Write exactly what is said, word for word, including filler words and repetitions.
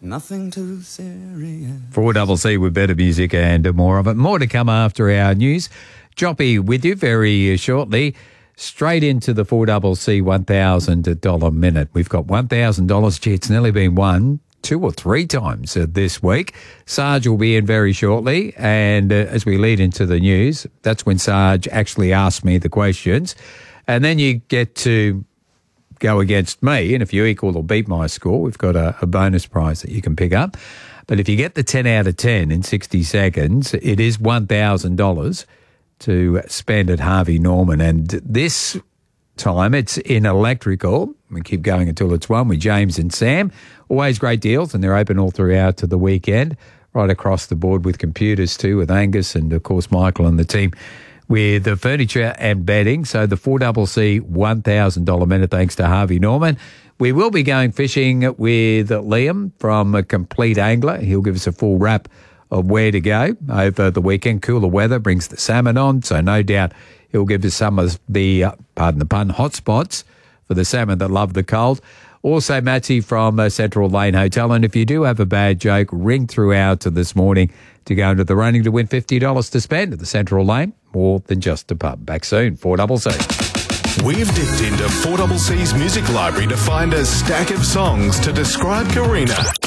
nothing too serious. four C C with better music and more of it. More to come after our news. Joppy with you very shortly. Straight into the four C C one thousand dollars minute. We've got one thousand dollars. Gee, it's nearly been won two or three times uh, this week. Sarge will be in very shortly. And uh, as we lead into the news, that's when Sarge actually asked me the questions. And then you get to go against me. And if you equal or beat my score, we've got a, a bonus prize that you can pick up. But if you get the ten out of ten in sixty seconds, it is one thousand dollars to spend at Harvey Norman. And this time it's in electrical. We keep going until it's one with James and Sam. Always great deals, and they're open all throughout to the weekend, right across the board with computers too, with Angus and, of course, Michael and the team with the furniture and bedding. So the four C C one thousand dollars minute thanks to Harvey Norman. We will be going fishing with Liam from a Complete Angler. He'll give us a full wrap of where to go over the weekend. Cooler weather brings the salmon on, so no doubt he'll give us some of the, uh, pardon the pun, hot spots for the salmon that love the cold. Also, Matty from uh, Central Lane Hotel. And if you do have a bad joke, ring throughout to this morning to go into the running to win fifty dollars to spend at the Central Lane. More than just a pub. Back soon, four C C. We've dipped into four C C's music library to find a stack of songs to describe Karina.